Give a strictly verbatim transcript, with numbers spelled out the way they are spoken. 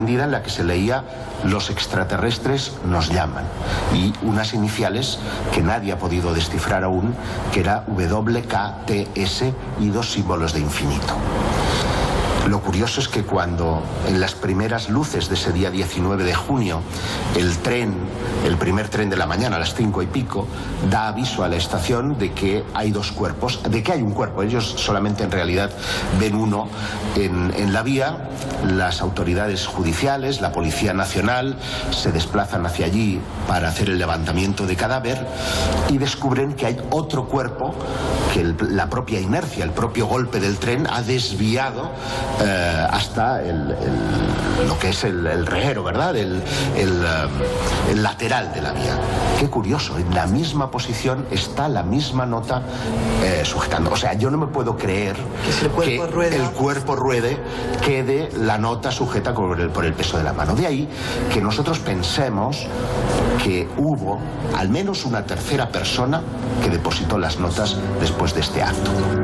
en la que se leía "los extraterrestres nos llaman", y unas iniciales que nadie ha podido descifrar aún, que era W K T S y dos símbolos de infinito. Lo curioso es que cuando en las primeras luces de ese día diecinueve de junio el tren, el primer tren de la mañana a las cinco y pico, da aviso a la estación de que hay dos cuerpos, de que hay un cuerpo, ellos solamente en realidad ven uno en, en la vía. Las autoridades judiciales, la Policía Nacional se desplazan hacia allí para hacer el levantamiento de cadáver y descubren que hay otro cuerpo que el, la propia inercia, el propio golpe del tren ha desviado eh, hasta el, el, lo que es el, el reguero, ¿verdad? El, el, el lateral de la vía. Qué curioso, en la misma posición está la misma nota eh, sujetando. O sea, yo no me puedo creer que, si el, cuerpo que rueda... el cuerpo ruede, quede la nota sujeta por el, por el peso de la mano. De ahí que nosotros pensemos que hubo al menos una tercera persona que depositó las notas después de este acto.